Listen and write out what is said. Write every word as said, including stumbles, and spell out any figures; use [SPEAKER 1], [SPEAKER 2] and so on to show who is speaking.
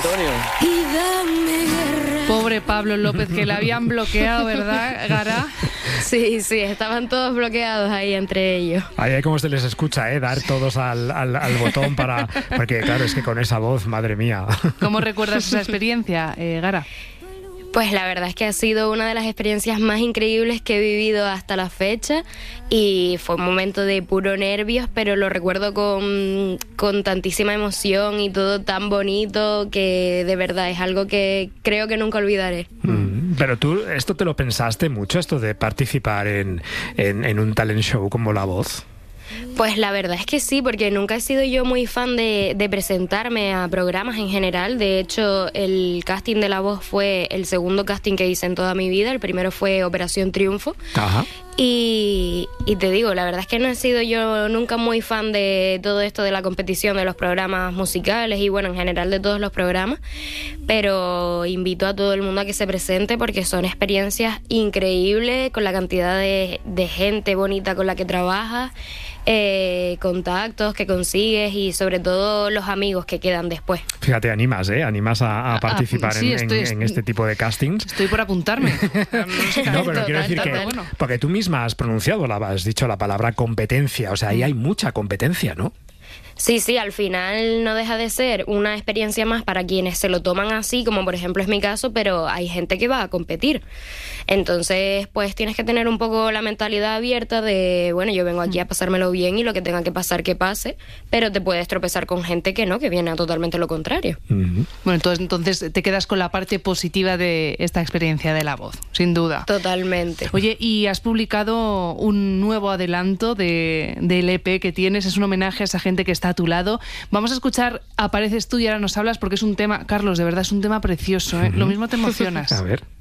[SPEAKER 1] Antonio.
[SPEAKER 2] Pobre Pablo López, que le habían bloqueado, ¿verdad, Gara?
[SPEAKER 3] Sí, sí, estaban todos bloqueados ahí entre ellos.
[SPEAKER 4] Ahí hay como se les escucha, ¿eh? Dar todos al, al, al botón para... Porque claro, es que con esa voz, madre mía.
[SPEAKER 2] ¿Cómo recuerdas esa experiencia, eh, Gara?
[SPEAKER 3] Pues la verdad es que ha sido una de las experiencias más increíbles que he vivido hasta la fecha y fue un momento de puro nervios, pero lo recuerdo con, con tantísima emoción y todo tan bonito que de verdad es algo que creo que nunca olvidaré.
[SPEAKER 4] Mm, pero tú, ¿esto te lo pensaste mucho, esto de participar en, en, en un talent show como La Voz?
[SPEAKER 3] Pues la verdad es que sí, porque nunca he sido yo muy fan de, de presentarme a programas en general. De hecho, el casting de La Voz fue el segundo casting que hice en toda mi vida. El primero fue Operación Triunfo.
[SPEAKER 4] Ajá.
[SPEAKER 3] Y, y te digo, la verdad es que no he sido yo nunca muy fan de todo esto de la competición, de los programas musicales y bueno, en general de todos los programas, pero invito a todo el mundo a que se presente porque son experiencias increíbles con la cantidad de, de gente bonita con la que trabajas, eh, contactos que consigues y sobre todo los amigos que quedan después.
[SPEAKER 4] Fíjate, animas, ¿eh? Animas a, a participar
[SPEAKER 2] ah, sí,
[SPEAKER 4] en,
[SPEAKER 2] estoy,
[SPEAKER 4] en, en este tipo de castings.
[SPEAKER 2] Estoy por apuntarme.
[SPEAKER 4] No, pero quiero decir que...
[SPEAKER 2] Bueno.
[SPEAKER 4] Porque tú misma has pronunciado, la, has dicho la palabra competencia, o sea, ahí hay mucha competencia, ¿no?
[SPEAKER 3] Sí, sí, al final no deja de ser una experiencia más para quienes se lo toman así, como por ejemplo es mi caso, pero hay gente que va a competir. Entonces, pues tienes que tener un poco la mentalidad abierta de, bueno, yo vengo aquí a pasármelo bien y lo que tenga que pasar, que pase, pero te puedes tropezar con gente que no, que viene a totalmente lo contrario.
[SPEAKER 4] Uh-huh.
[SPEAKER 2] Bueno, entonces, entonces te quedas con la parte positiva de esta experiencia de La Voz, sin duda.
[SPEAKER 3] Totalmente.
[SPEAKER 2] Oye, y has publicado un nuevo adelanto de, del E P que tienes, es un homenaje a esa gente que está a tu lado. Vamos a escuchar Apareces tú y ahora nos hablas porque es un tema, Carlos, de verdad es un tema precioso, ¿eh? Uh-huh. Lo mismo te emocionas.
[SPEAKER 4] A ver.